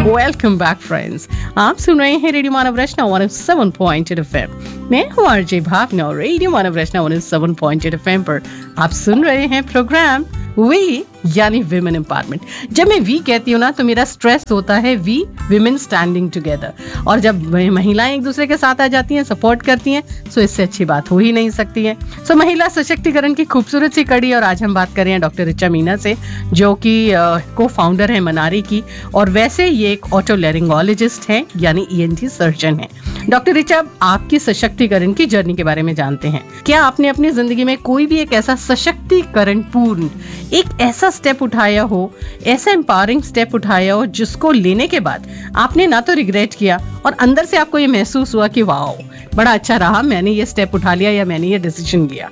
Welcome back friends. आप सुन रहे हैं रेडियो मानव रचना 107.8 FM। मैं हूँ आरजे भावना और रेडियो मानव रचना 107.8 FM पर आप सुन रहे हैं प्रोग्राम वी यानी विमेन एम्पावरमेंट। जब मैं वी कहती हूँ ना तो मेरा स्ट्रेस होता है वी विमेन स्टैंडिंग टुगेदर। और जब महिलाएं एक दूसरे के साथ आ जाती हैं, सपोर्ट करती हैं, सो इससे अच्छी बात हो ही नहीं सकती है। सो महिला सशक्तिकरण की खूबसूरत सी कड़ी। और आज हम बात कर रहे हैं डॉक्टर ऋचा मीना से, जो कि को फाउंडर है मनारी की, और वैसे ये एक ऑटोलैरिंगोलॉजिस्ट हैं यानी ENT सर्जन हैं। डॉक्टर ऋचा, आपकी सशक्तिकरण की जर्नी के बारे में जानते हैं। क्या आपने अपनी जिंदगी में कोई भी एक ऐसा सशक्तिकरण पूर्ण एक ऐसा स्टेप उठाया हो, ऐसा एम्पावरिंग स्टेप उठाया हो जिसको लेने के बाद आपने ना तो रिग्रेट किया और अंदर से आपको ये महसूस हुआ कि वाओ बड़ा अच्छा रहा, मैंने ये स्टेप उठा लिया या मैंने ये डिसीजन लिया?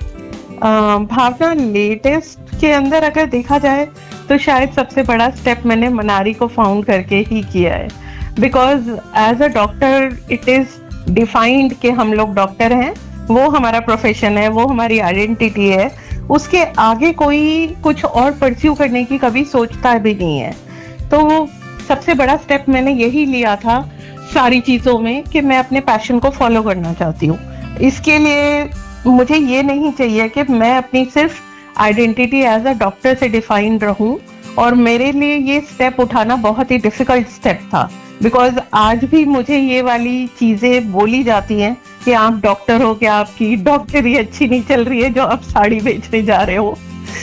भावना, लेटेस्ट के अंदर अगर देखा जाए तो शायद सबसे बड़ा स्टेप मैंने मनारी को फाउंड करके ही किया है। Because as a doctor it is defined कि हम लोग डॉक्टर हैं, वो हमारा प्रोफेशन है, वो हमारी आइडेंटिटी है। उसके आगे कोई कुछ और परस्यू करने की कभी सोचता भी नहीं है। तो सबसे बड़ा स्टेप मैंने यही लिया था सारी चीज़ों में कि मैं अपने पैशन को फॉलो करना चाहती हूँ। इसके लिए मुझे ये नहीं चाहिए कि मैं अपनी सिर्फ आइडेंटिटी एज अ डॉक्टर से डिफाइंड रहूं। और मेरे लिए ये स्टेप उठाना बहुत ही डिफिकल्ट स्टेप था। बिकॉज आज भी मुझे ये वाली चीज़ें बोली जाती हैं कि आप डॉक्टर हो, क्या आपकी डॉक्टरी अच्छी नहीं चल रही है जो आप साड़ी बेचने जा रहे हो।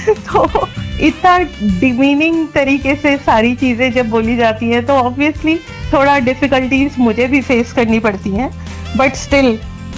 तो इतना डिमीनिंग तरीके से सारी चीज़ें जब बोली जाती हैं तो ऑब्वियसली थोड़ा डिफिकल्टीज मुझे भी फेस करनी पड़ती हैं। बट स्टिल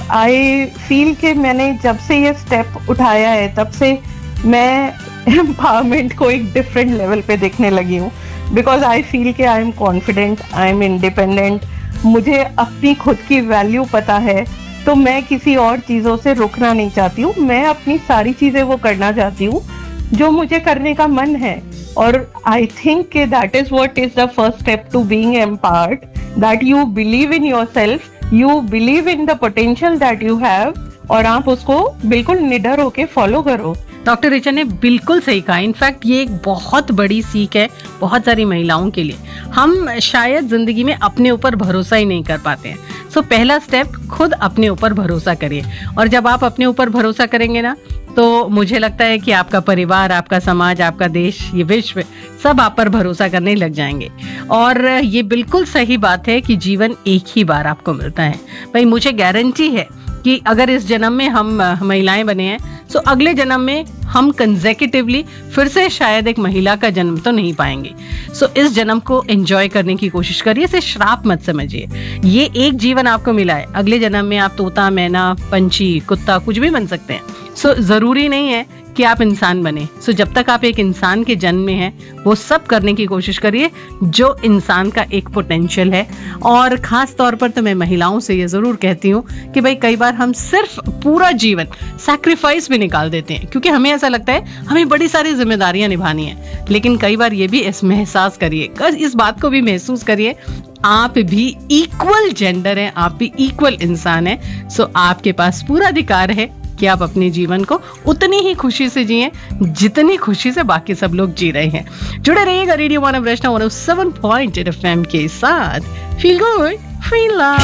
आई फील कि मैंने जब से ये स्टेप उठाया है तब से मैं एम्पावरमेंट को एक डिफरेंट लेवल पे देखने लगी हूँ। बिकॉज आई फील कि I am confident, I am independent, मुझे अपनी खुद की वैल्यू पता है। तो मैं किसी और चीज़ों से रुकना नहीं चाहती हूँ, मैं अपनी सारी चीज़ें वो करना चाहती हूँ जो मुझे करने का मन है। और आई थिंक कि that is what is the first step to being empowered, that you believe in yourself, you believe in the potential that you have, और आप उसको बिल्कुल निडर होके फॉलो करो। डॉक्टर ऋचा ने बिल्कुल सही कहा। इनफैक्ट ये एक बहुत बड़ी सीख है बहुत सारी महिलाओं के लिए। हम शायद जिंदगी में अपने ऊपर भरोसा ही नहीं कर पाते हैं। सो पहला स्टेप, खुद अपने ऊपर भरोसा करिए। और जब आप अपने ऊपर भरोसा करेंगे ना तो मुझे लगता है कि आपका परिवार, आपका समाज, आपका देश, ये विश्व, सब आप पर भरोसा करने लग जाएंगे। और ये बिल्कुल सही बात है कि जीवन एक ही बार आपको मिलता है। भाई मुझे गारंटी है कि अगर इस जन्म में हम महिलाएं बने हैं तो अगले जन्म में हम कंसेक्यूटिवली फिर से शायद एक महिला का जन्म तो नहीं पाएंगे। सो इस जन्म को एंजॉय करने की कोशिश करिए, इसे श्राप मत समझिए। ये एक जीवन आपको मिला है, अगले जन्म में आप तोता, मैना, पंछी, कुत्ता कुछ भी बन सकते हैं। सो जरूरी नहीं है कि आप इंसान बने। सो जब तक आप एक इंसान के जन्म में हैं वो सब करने की कोशिश करिए जो इंसान का एक पोटेंशियल है। और खास तौर पर तो मैं महिलाओं से ये जरूर कहती हूँ कि भाई कई बार हम सिर्फ पूरा जीवन सैक्रिफाइस भी निकाल देते हैं, क्योंकि हमें ऐसा लगता है हमें बड़ी सारी जिम्मेदारियां निभानी है। लेकिन कई बार ये भी एहसास करिए, इस बात को भी महसूस करिए, आप भी इक्वल जेंडर हैं, आप भी इक्वल इंसान हैं। सो आपके पास पूरा अधिकार है कि आप अपने जीवन को उतनी ही खुशी से जिएं जितनी खुशी से बाकी सब लोग जी रहे हैं। जुड़े रहिएगा रेडियो मानव रचना 107.8 FM के साथ। Feel good, feel love.